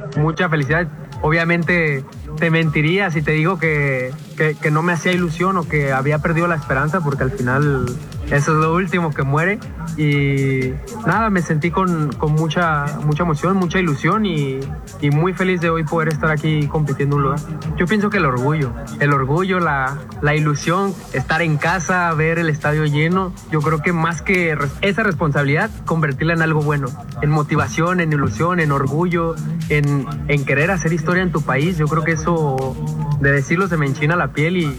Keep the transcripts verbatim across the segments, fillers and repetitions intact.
mucha felicidad. Obviamente te mentiría si te digo que, que, que no me hacía ilusión o que había perdido la esperanza, porque al final eso es lo último que muere. Y nada, me sentí con, con mucha, mucha emoción, mucha ilusión y, y muy feliz de hoy poder estar aquí compitiendo un lugar. Yo pienso que el orgullo, el orgullo, la, la ilusión, estar en casa, ver el estadio lleno, yo creo que más que esa responsabilidad, convertirla en algo bueno, en motivación, en ilusión, en orgullo, en, en querer hacer historia en tu país. Yo creo que eso, de decirlo, se me enchina la piel. Y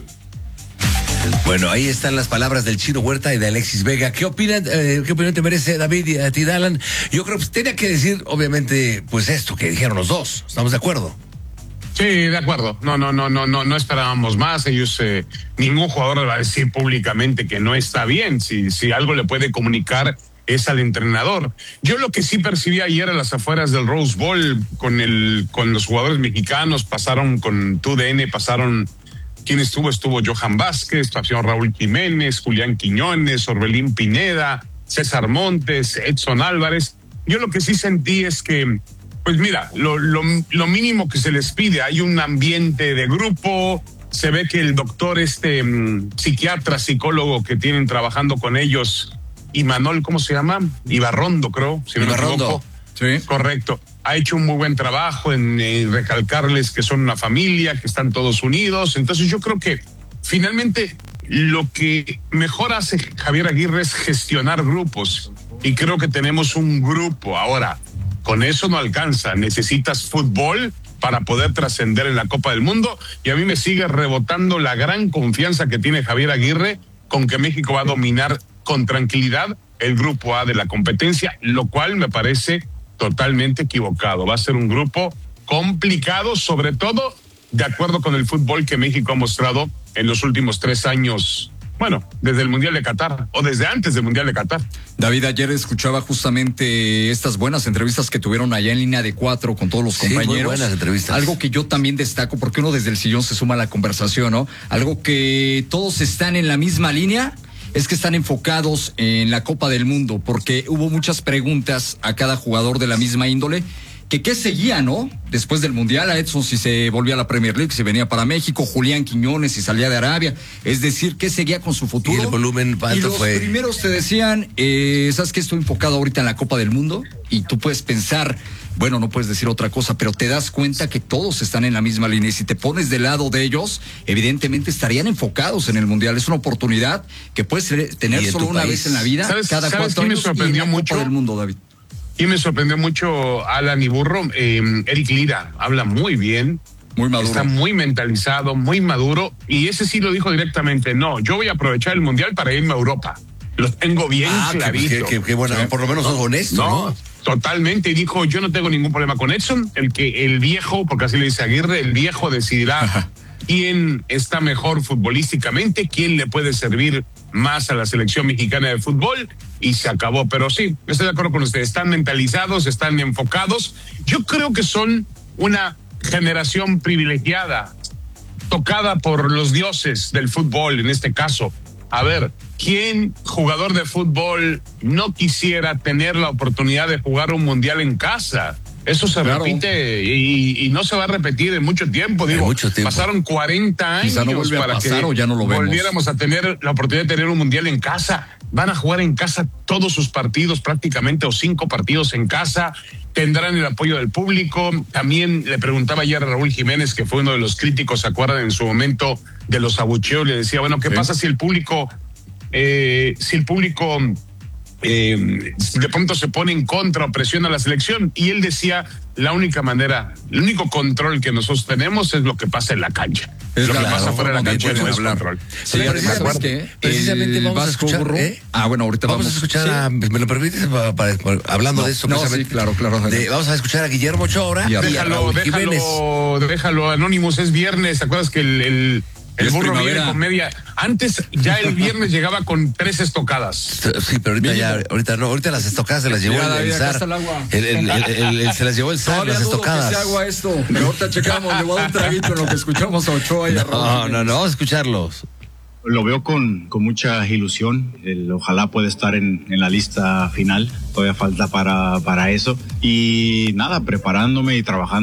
bueno, ahí están las palabras del Chino Huerta y de Alexis Vega. ¿Qué opinan? Eh, ¿Qué opinión te merece, David, y a ti, Alan? Yo creo que tenía que decir, obviamente, pues esto que dijeron los dos. ¿Estamos de acuerdo? Sí, de acuerdo. No, no, no, no, no, no esperábamos más. Ellos, eh, ningún jugador le va a decir públicamente que no está bien. Si, si algo le puede comunicar es al entrenador. Yo lo que sí percibí ayer a las afueras del Rose Bowl con el, con los jugadores mexicanos, pasaron con T U D N, pasaron. ¿Quién estuvo? Estuvo Johan Vázquez, pasó Raúl Jiménez, Julián Quiñones, Orbelín Pineda, César Montes, Edson Álvarez. Yo lo que sí sentí es que, pues mira, lo, lo, lo mínimo que se les pide, hay un ambiente de grupo, se ve que el doctor, este um, psiquiatra, psicólogo que tienen trabajando con ellos, Imanol, ¿cómo se llama? Ibarrondo, creo, si no me equivoco. Sí. Correcto. Ha hecho un muy buen trabajo en eh, recalcarles que son una familia, que están todos unidos. Entonces yo creo que finalmente lo que mejor hace Javier Aguirre es gestionar grupos. Y creo que tenemos un grupo. Ahora, con eso no alcanza. Necesitas fútbol para poder trascender en la Copa del Mundo. Y a mí me sigue rebotando la gran confianza que tiene Javier Aguirre con que México va a dominar con tranquilidad el grupo A de la competencia, lo cual me parece totalmente equivocado. Va a ser un grupo complicado, sobre todo de acuerdo con el fútbol que México ha mostrado en los últimos tres años. Bueno, desde el Mundial de Qatar o desde antes del Mundial de Qatar. David, ayer escuchaba justamente estas buenas entrevistas que tuvieron allá en Línea de Cuatro con todos los sí, compañeros. Muy buenas entrevistas. Algo que yo también destaco, porque uno desde el sillón se suma a la conversación, ¿no? Algo que todos están en la misma línea, es que están enfocados en la Copa del Mundo, porque hubo muchas preguntas a cada jugador de la misma índole, que qué seguía, ¿no? Después del Mundial, a Edson si se volvía a la Premier League, si venía para México, Julián Quiñones si salía de Arabia, es decir, qué seguía con su futuro. Y el volumen alto y los fue... primeros te decían, eh, ¿sabes qué? Estoy enfocado ahorita en la Copa del Mundo, y tú puedes pensar, bueno, no puedes decir otra cosa, pero te das cuenta que todos están en la misma línea, y si te pones del lado de ellos, evidentemente estarían enfocados en el Mundial. Es una oportunidad que puedes tener solo una vez en la vida, ¿Sabes, cada ¿sabes cuatro quién años, me sorprendió y en la mucho? Copa del Mundo, David. Y me sorprendió mucho Alan y Burro, eh, Eric Lira, habla muy bien. Muy maduro. Está muy mentalizado, muy maduro, y ese sí lo dijo directamente, no, yo voy a aprovechar el Mundial para irme a Europa. Lo tengo bien ah, clarito. Que, que, que bueno, sí. Por lo menos sos honesto, ¿no? ¿no? Totalmente, y dijo, yo no tengo ningún problema con Edson, el que el viejo, porque así le dice Aguirre, el viejo decidirá Ajá. quién está mejor futbolísticamente, quién le puede servir más a la selección mexicana de fútbol, y se acabó. Pero sí, estoy de acuerdo con ustedes, están mentalizados, están enfocados. Yo creo que son una generación privilegiada, tocada por los dioses del fútbol, en este caso. A ver, ¿quién jugador de fútbol no quisiera tener la oportunidad de jugar un mundial en casa? Eso se claro. repite y, y no se va a repetir en mucho tiempo. Digo, mucho tiempo. Pasaron cuarenta años no para pasar, que ya no lo volviéramos a tener la oportunidad de tener un mundial en casa. Van a jugar en casa todos sus partidos prácticamente, o cinco partidos en casa. Tendrán el apoyo del público. También le preguntaba ayer a Raúl Jiménez, que fue uno de los críticos, ¿se acuerdan? En su momento de los abucheos, le decía, bueno, ¿qué sí. pasa si el público, eh, si el público eh, de pronto se pone en contra o presiona a la selección? Y él decía, la única manera, el único control que nosotros tenemos es lo que pasa en la cancha. Es lo claro, que pasa fuera de la cancha no es hablar. control. Sí, además que precisamente vamos a escuchar, ¿eh? Ah, bueno, ahorita vamos, vamos a escuchar, ¿sí? a, ¿me lo permites? Para, para, para, hablando no, de eso, no, sí, claro, claro. De, vamos a escuchar a Guillermo Ochoa ahora. Déjalo, y a Raúl déjalo, Jiménez. déjalo, Anonymous, es viernes, ¿te acuerdas que el, el El burro viene con media. Antes ya el viernes llegaba con tres estocadas. Sí, pero ahorita ya, ahorita no, ahorita las estocadas se las llevó ya, el, el zar. El agua. El, el, el, el, el, se las llevó el zar, las estocadas. Que sea agua esto. Ahorita checamos, le voy a dar un traguito en lo que escuchamos a Ochoa y a Raúl. No, no, no, vamos a escucharlos. Lo veo con, con mucha ilusión. El, ojalá pueda estar en, en la lista final. Todavía falta para, para eso. Y nada, preparándome y trabajando